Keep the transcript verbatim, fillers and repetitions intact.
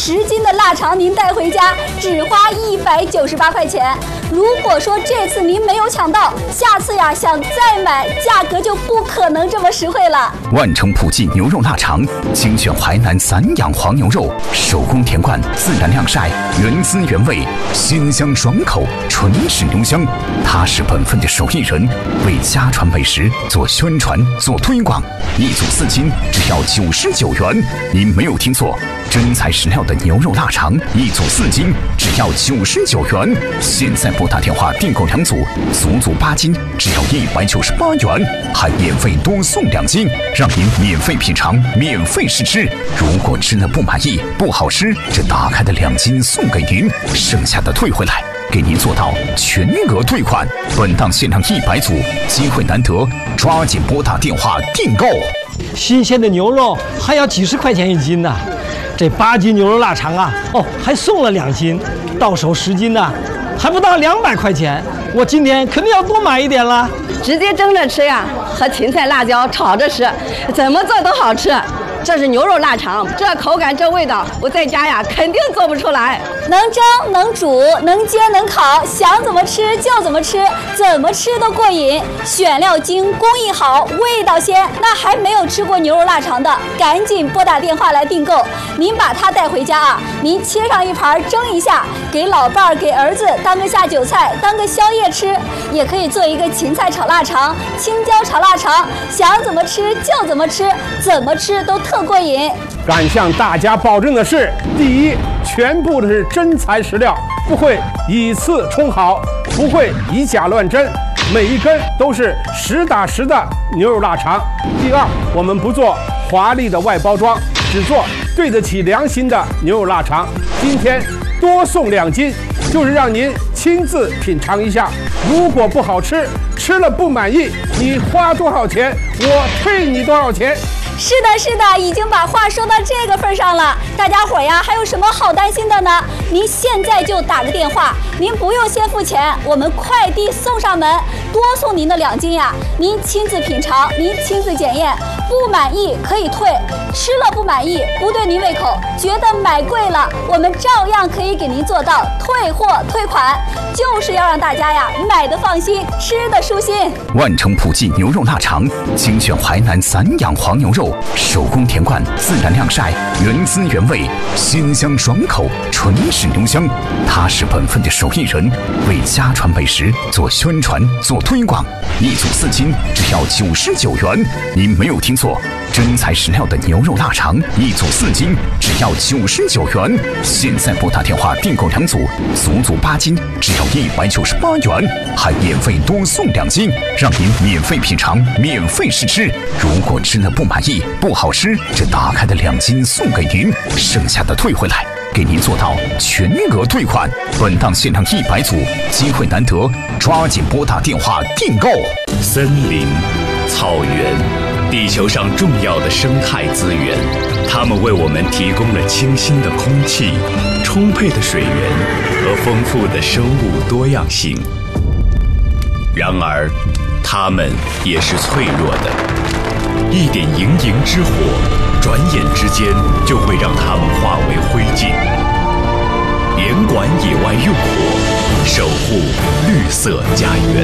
十斤的腊肠您带回家只花一百九十八块钱。如果说这次您没有抢到，下次呀想再买，价格就不可能这么实惠了。 万城普济牛肉腊肠，精选淮南散养黄牛肉，手工田灌，自然晾晒，原汁原味，鲜香爽口，纯是牛香。他是本分的手艺人，为家传美食做宣传、做推广。一组四斤，只要九十九元。您没有听错，真材实料的牛肉腊肠，一组四斤，只要九十九元。现在拨打电话订购两组，足足八斤，只要一百九十八元，还免费多送两斤，让您免费品尝，免费试吃。如果吃了不满意、不好吃，这打开的两斤送给您，剩下的退回来。给您做到全额退款，本档限量一百组，机会难得，抓紧拨打电话订购。 新鲜的牛肉还要几十块钱一斤呢，这八斤牛肉腊肠啊，哦，还送了两斤，到手十斤呢，还不到两百块钱。我今天肯定要多买一点了。 直接蒸着吃呀，和芹菜、辣椒炒着吃，怎么做都好吃。这是牛肉腊肠，这口感这味道，我在家呀肯定做不出来。 能蒸能煮能煎能烤，想怎么吃就怎么吃，怎么吃都过瘾。选料精，工艺好，味道鲜。那还没有吃过牛肉腊肠的，赶紧拨打电话来订购。您把它带回家啊，您切上一盘蒸一下，给老伴儿、给儿子当个下酒菜，当个宵夜吃。也可以做一个芹菜炒腊肠、青椒炒腊肠，想怎么吃就怎么吃，怎么吃都特过瘾。 敢向大家保证的是，第一，全部的是真材实料，不会以次充好，不会以假乱真，每一根都是实打实的牛肉腊肠。第二，我们不做华丽的外包装，只做对得起良心的牛肉腊肠。今天多送两斤，就是让您亲自品尝一下。如果不好吃，吃了不满意，你花多少钱，我退你多少钱。 是的，是的，已经把话说到这个份上了。大家伙呀，还有什么好担心的呢？您现在就打个电话，您不用先付钱，我们快递送上门，多送您的两斤呀。您亲自品尝，您亲自检验，不满意可以退，吃了不满意，不对您胃口，觉得买贵了，我们照样可以给您做到退货退款，就是要让大家呀买的放心，吃的舒心。 万城普济牛肉腊肠，精选淮南散养黄牛肉，手工田灌，自然晾晒，原汁原味，鲜香爽口，纯是牛香。他是本分的手艺人，为家传美食做宣传、做推广。一组四斤，只要九十九元。您没有听错，真材实料的牛肉腊肠，一组四斤，只要九十九元。现在拨打电话订购两组，足足八斤，只要一百九十八元，还免费多送两斤，让您免费品尝，免费试吃。如果吃了不满意、不好吃，这打开的两斤送给您，剩下的退回来。给您做到全额退款，本档限量一百组，机会难得，抓紧拨打电话订购。 森林、草原，地球上重要的生态资源，它们为我们提供了清新的空气、充沛的水源和丰富的生物多样性。然而，它们也是脆弱的，一点营营之火，转眼之间就会让它们化为灰烬。严管野外用火，守护绿色家园。